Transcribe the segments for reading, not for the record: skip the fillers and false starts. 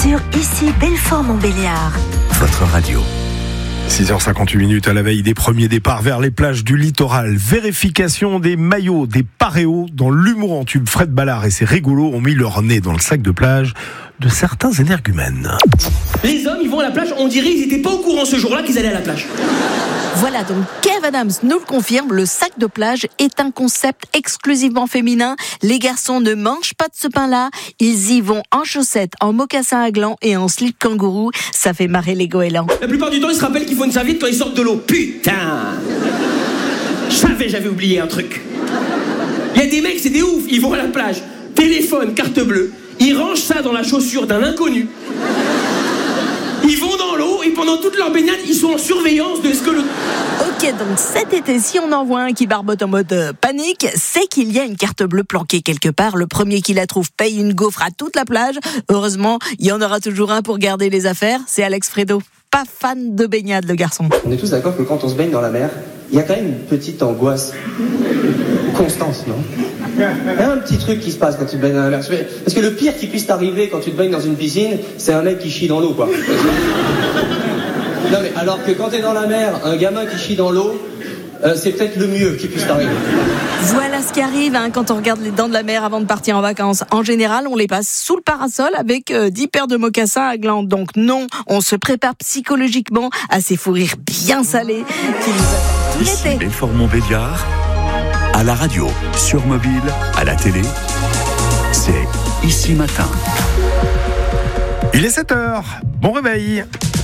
sur Ici Belfort-Montbéliard. Votre radio. 6h58 à la veille des premiers départs vers les plages du littoral. Vérification des maillots, des paréos dans l'humour en tube. Fred Ballard et ses rigolos ont mis leur nez dans le sac de plage de certains énergumènes. Les hommes, ils vont à la plage, on dirait qu'ils n'étaient pas au courant ce jour-là qu'ils allaient à la plage. Voilà, donc Kev Adams nous le confirme, le sac de plage est un concept exclusivement féminin. Les garçons ne mangent pas de ce pain-là, ils y vont en chaussettes, en mocassins à glands et en slip kangourou. Ça fait marrer les goélands. La plupart du temps, ils se rappellent qu'il faut une serviette quand ils sortent de l'eau. Putain! J'avais oublié un truc. Il y a des mecs, c'est des oufs, ils vont à la plage, téléphone, carte bleue, ils rangent ça dans la chaussure d'un inconnu. Ils vont dans l'eau et pendant toute leur baignade, ils sont en surveillance de ce que le... Ok, donc cet été, si on en voit un qui barbote en mode panique, c'est qu'il y a une carte bleue planquée quelque part. Le premier qui la trouve paye une gaufre à toute la plage. Heureusement, il y en aura toujours un pour garder les affaires. C'est Alex Fredo. Pas fan de baignade, le garçon. On est tous d'accord que quand on se baigne dans la mer, il y a quand même une petite angoisse. Constance, non? Il y a un petit truc qui se passe quand tu te baignes dans la mer. Parce que le pire qui puisse t'arriver quand tu te baignes dans une piscine, c'est un mec qui chie dans l'eau, quoi. Non mais alors que quand t'es dans la mer, un gamin qui chie dans l'eau, c'est peut-être le mieux qui puisse t'arriver. Voilà ce qui arrive quand on regarde les dents de la mer avant de partir en vacances. En général, on les passe sous le parasol avec 10 paires de mocassins à glands. Donc non, on se prépare psychologiquement à ces fous rires bien salés qui nous attendent tout Ici l'été. Belfort-Montbéliard, à la radio, sur mobile, à la télé, c'est Ici Matin. Il est 7h, bon réveil.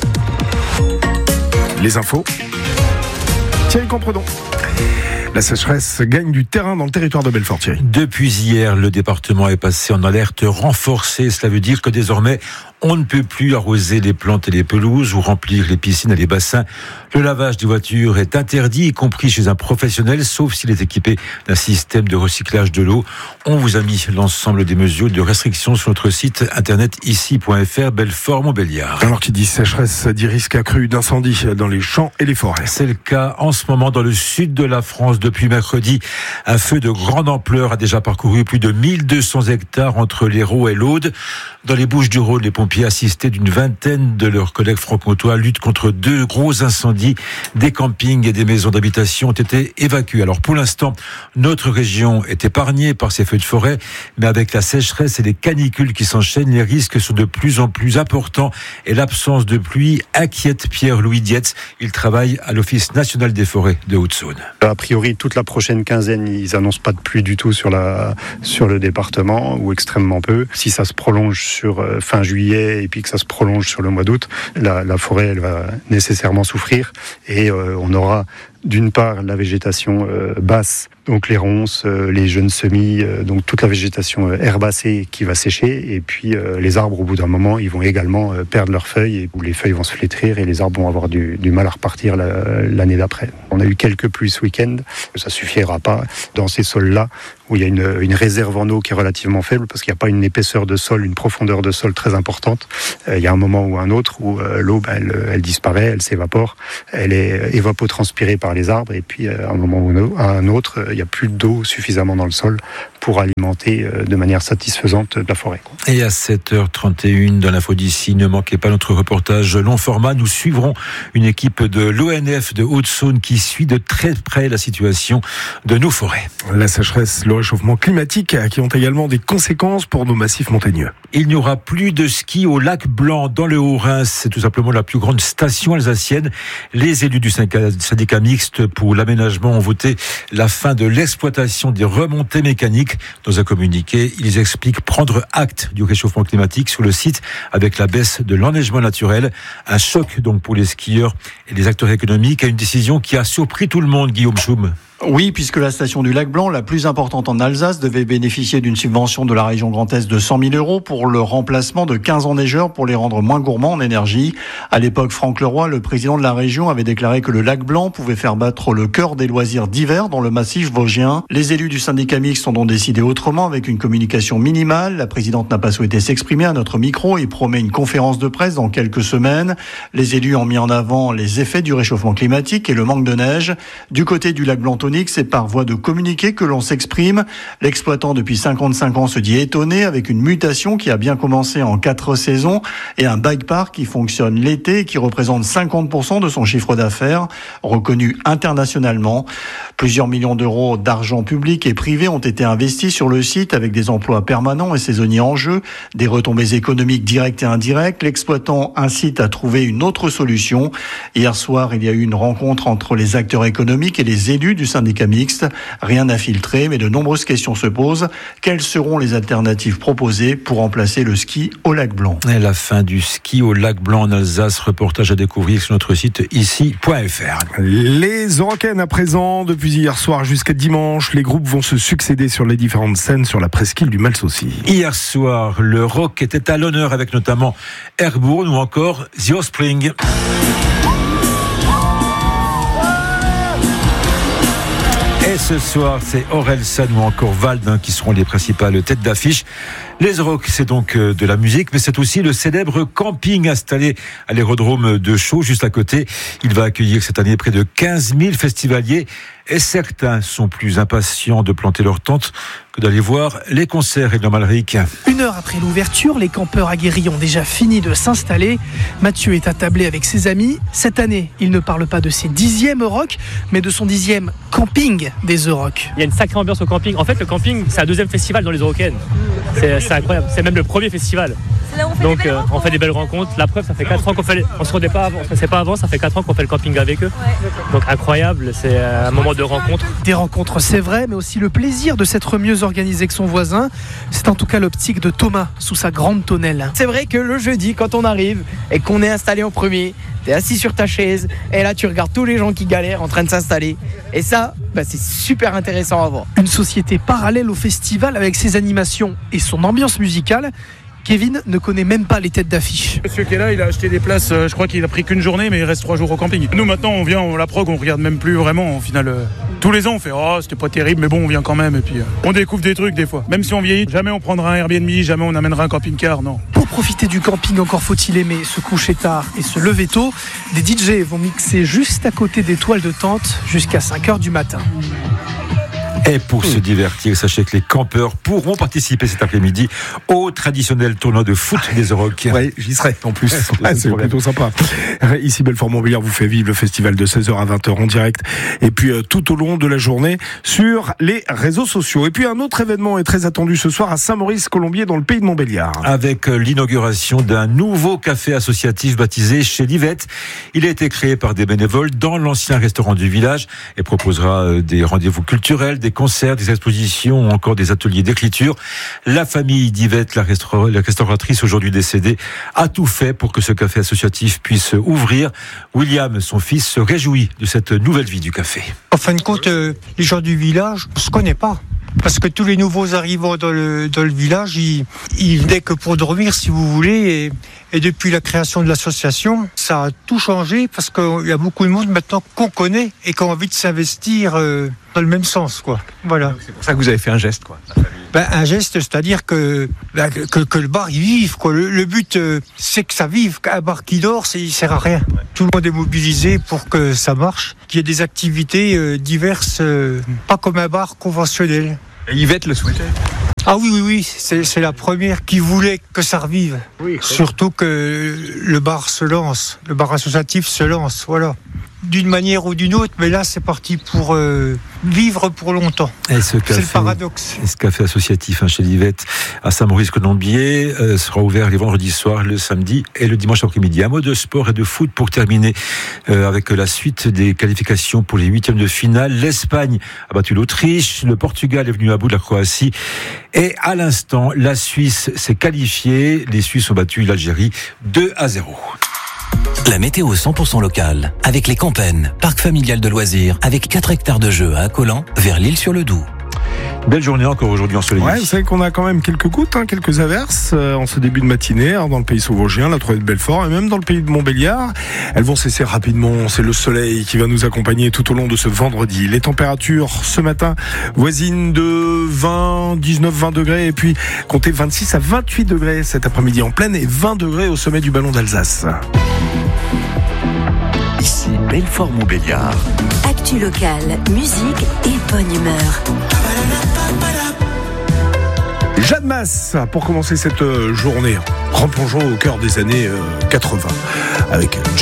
Les infos. Thierry Compredon. La sécheresse gagne du terrain dans le territoire de Belfort, Thierry. Depuis hier, le département est passé en alerte renforcée. Cela veut dire que désormais, on ne peut plus arroser les plantes et les pelouses ou remplir les piscines et les bassins. Le lavage des voitures est interdit, y compris chez un professionnel, sauf s'il est équipé d'un système de recyclage de l'eau. On vous a mis l'ensemble des mesures de restriction sur notre site internet ici.fr Belfort-Montbéliard. Alors qui dit sécheresse dit risque accru d'incendie dans les champs et les forêts. C'est le cas en ce moment dans le sud de la France. Depuis mercredi, un feu de grande ampleur a déjà parcouru plus de 1200 hectares entre l'Hérault et l'Aude. Dans les Bouches-du-Rhône, les pompiers assistés d'une vingtaine de leurs collègues franc-comtois luttent contre 2 gros incendies. Des campings et des maisons d'habitation ont été évacués. Alors pour l'instant, notre région est épargnée par ces feux de forêt, mais avec la sécheresse et les canicules qui s'enchaînent, les risques sont de plus en plus importants et l'absence de pluie inquiète Pierre-Louis Dietz. Il travaille à l'Office national des forêts de Haute-Saône. A priori, toute la prochaine quinzaine, ils annoncent pas de pluie du tout sur le département, ou extrêmement peu. Si ça se prolonge sur fin juillet et puis que ça se prolonge sur le mois d'août, la forêt elle va nécessairement souffrir et on aura d'une part la végétation basse, donc les ronces, les jeunes semis, donc toute la végétation herbacée qui va sécher, et puis les arbres au bout d'un moment ils vont également perdre leurs feuilles, et les feuilles vont se flétrir et les arbres vont avoir du mal à repartir l'année d'après. On a eu quelques pluies ce week-end, ça suffira pas dans ces sols-là où il y a une réserve en eau qui est relativement faible parce qu'il n'y a pas une épaisseur de sol, une profondeur de sol très importante. Il y a un moment ou un autre où l'eau elle disparaît, elle s'évapore, elle est évapotranspirée par les arbres, et puis à un moment ou à un autre, il n'y a plus d'eau suffisamment dans le sol pour alimenter de manière satisfaisante la forêt. Et à 7h31 dans l'info d'ici, ne manquez pas notre reportage long format. Nous suivrons une équipe de l'ONF de Haute-Saône qui suit de très près la situation de nos forêts. La sécheresse, le réchauffement climatique qui ont également des conséquences pour nos massifs montagneux. Il n'y aura plus de ski au lac Blanc dans le Haut-Rhin. C'est tout simplement la plus grande station alsacienne. Les élus du syndicat mixte pour l'aménagement ont voté la fin de l'exploitation des remontées mécaniques. Dans un communiqué, ils expliquent prendre acte du réchauffement climatique sur le site avec la baisse de l'enneigement naturel. Un choc donc pour les skieurs et les acteurs économiques, à une décision qui a surpris tout le monde, Guillaume Schum. Oui, puisque la station du Lac Blanc, la plus importante en Alsace, devait bénéficier d'une subvention de la région Grand Est de 100 000 € pour le remplacement de 15 enneigeurs pour les rendre moins gourmands en énergie. À l'époque, Franck Leroy, le président de la région, avait déclaré que le Lac Blanc pouvait faire battre le cœur des loisirs d'hiver dans le massif vosgien. Les élus du syndicat mixte ont donc décidé autrement avec une communication minimale. La présidente n'a pas souhaité s'exprimer à notre micro et promet une conférence de presse dans quelques semaines. Les élus ont mis en avant les effets du réchauffement climatique et le manque de neige. Du côté du Lac Blanc Tonique, c'est par voie de communiqué que l'on s'exprime. L'exploitant depuis 55 ans se dit étonné avec une mutation qui a bien commencé en 4 saisons et un bike park qui fonctionne l'été et qui représente 50% de son chiffre d'affaires, reconnu internationalement. Plusieurs millions d'euros d'argent public et privé ont été investis sur le site avec des emplois permanents et saisonniers en jeu, des retombées économiques directes et indirectes. L'exploitant incite à trouver une autre solution. Hier soir, il y a eu une rencontre entre les acteurs économiques et les élus du syndicat mixte. Rien n'a filtré, mais de nombreuses questions se posent. Quelles seront les alternatives proposées pour remplacer le ski au lac Blanc? Et la fin du ski au lac Blanc en Alsace, reportage à découvrir sur notre site ici.fr. Les Eurocaines à présent, depuis hier soir jusqu'à dimanche, les groupes vont se succéder sur les différentes scènes sur la presqu'île du Malsaucy. Hier soir, le rock était à l'honneur avec notamment Airborne ou encore The Offspring. Et ce soir, c'est Orelsan ou encore Vald qui seront les principales têtes d'affiche. Les Rock, c'est donc de la musique, mais c'est aussi le célèbre camping installé à l'aérodrome de Chaux, juste à côté. Il va accueillir cette année près de 15 000 festivaliers. Et certains sont plus impatients de planter leur tente que d'aller voir les concerts. Et Malric. 1 heure après l'ouverture, les campeurs aguerris ont déjà fini de s'installer. Mathieu est attablé avec ses amis. Cette année, il ne parle pas de ses 10e Euroc, mais de son 10e camping des Euroc. Il y a une sacrée ambiance au camping. En fait, le camping, c'est un 2e festival dans les Eurocaines. C'est incroyable. C'est même le 1er festival. Donc on fait des belles rencontres. La preuve, ça fait 4 ans qu'on fait. On se connaît pas avant, on se connaissait pas avant. Ça fait 4 ans qu'on fait le camping avec eux. Donc incroyable. C'est un moment de rencontre. Des rencontres, c'est vrai, mais aussi le plaisir de s'être mieux organisé que son voisin. C'est en tout cas l'optique de Thomas sous sa grande tonnelle. C'est vrai que le jeudi, quand on arrive et qu'on est installé en premier, t'es assis sur ta chaise et là tu regardes tous les gens qui galèrent en train de s'installer. Et ça, c'est super intéressant à voir. Une société parallèle au festival avec ses animations et son ambiance musicale. Kevin ne connaît même pas les têtes d'affiche. Monsieur qui est là, il a acheté des places, je crois qu'il a pris qu'une journée, mais il reste 3 jours au camping. Nous maintenant, on vient, on la prog, on regarde même plus vraiment. Au final, tous les ans, on fait c'était pas terrible, mais bon, on vient quand même. Et puis, on découvre des trucs des fois. Même si on vieillit, jamais on prendra un Airbnb, jamais on amènera un camping-car, non. Pour profiter du camping, encore faut-il aimer se coucher tard et se lever tôt. Des DJ vont mixer juste à côté des toiles de tente jusqu'à 5h du matin. Et pour se divertir, sachez que les campeurs pourront participer cet après-midi au traditionnel tournoi de foot des Euroc. Oui, j'y serai en plus. C'est plutôt sympa. Ici, Belfort-Montbéliard vous fait vivre le festival de 16h à 20h en direct. Et puis tout au long de la journée sur les réseaux sociaux. Et puis un autre événement est très attendu ce soir à Saint-Maurice-Colombier dans le pays de Montbéliard. Avec l'inauguration d'un nouveau café associatif baptisé Chez Livette. Il a été créé par des bénévoles dans l'ancien restaurant du village et proposera des rendez-vous culturels, des concerts, des expositions ou encore des ateliers d'écriture. La famille d'Yvette, la restauratrice aujourd'hui décédée, a tout fait pour que ce café associatif puisse ouvrir. William, son fils, se réjouit de cette nouvelle vie du café. En fin de compte, les gens du village ne se connaissent pas. Parce que tous les nouveaux arrivants dans le village, ils venaient que pour dormir, si vous voulez. Et depuis la création de l'association, ça a tout changé parce qu'il y a beaucoup de monde maintenant qu'on connaît et qui a envie de s'investir dans le même sens, quoi. Voilà. Donc c'est pour ça que vous avez fait un geste, quoi. Un geste, c'est-à-dire que le bar il vive, quoi. Le but, c'est que ça vive. Un bar qui dort, il sert à rien. Ouais. Tout le monde est mobilisé pour que ça marche. Qu'il y ait des activités diverses, pas comme un bar conventionnel. Et Yvette le souhaitait. Ah oui, c'est la première qui voulait que ça revive. Oui, surtout que le bar se lance, le bar associatif se lance, voilà. D'une manière ou d'une autre, mais là c'est parti pour vivre pour longtemps. C'est le paradoxe. Et ce café associatif chez Livette à Saint-Maurice-Colombier sera ouvert les vendredis soirs, le samedi et le dimanche après-midi. Un mot de sport et de foot pour terminer avec la suite des qualifications pour les 8e de finale. L'Espagne a battu l'Autriche, le Portugal est venu à bout de la Croatie et à l'instant, la Suisse s'est qualifiée. Les Suisses ont battu l'Algérie 2-0. La météo 100% locale, avec les Campennes, parc familial de loisirs, avec 4 hectares de jeux à Accolant, vers l'Île-sur-le-Doubs. Belle journée encore aujourd'hui ensoleillée. Ouais, vous savez qu'on a quand même quelques gouttes, quelques averses en ce début de matinée dans le pays sauvagien, la Troie de Belfort et même dans le pays de Montbéliard. Elles vont cesser rapidement. C'est le soleil qui va nous accompagner tout au long de ce vendredi. Les températures ce matin voisines de 19-20 degrés et puis comptez 26 à 28 degrés cet après-midi en pleine et 20 degrés au sommet du Ballon d'Alsace. Ici Belfort-Montbéliard. Actu locale, musique et bonne humeur. Jeanne Masse, pour commencer cette journée, replongeons au cœur des années 80 avec